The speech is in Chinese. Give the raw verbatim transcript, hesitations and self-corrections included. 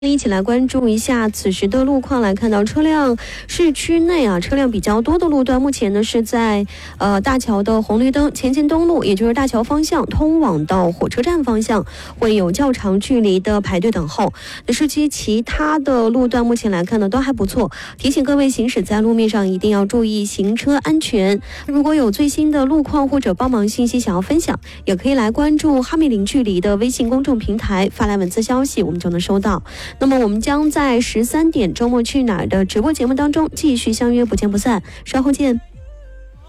一起来关注一下此时的路况。来看到车辆市区内啊，车辆比较多的路段，目前呢是在呃大桥的红绿灯前进东路，也就是大桥方向通往到火车站方向，会有较长距离的排队等候。那市区其他的路段目前来看呢都还不错，提醒各位行驶在路面上一定要注意行车安全。如果有最新的路况或者帮忙信息想要分享，也可以来关注哈密零距离的微信公众平台，发来文字消息，我们就能收到。那么我们将在十三点周末去哪儿的直播节目当中继续相约，不见不散，稍后见。